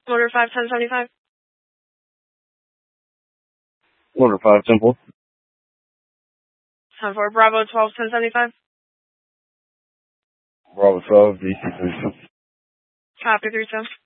Motor 51075. Motor 510-4. 10-4, Bravo 121075. Bravo 12, DC 32. Copy 32.